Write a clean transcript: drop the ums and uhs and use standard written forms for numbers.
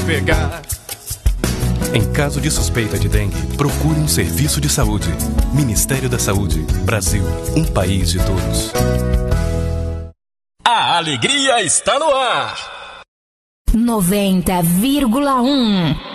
pegar. Em caso de suspeita de dengue, procure um serviço de saúde. Ministério da Saúde. Brasil, um país de todos. A alegria está no ar. 90,1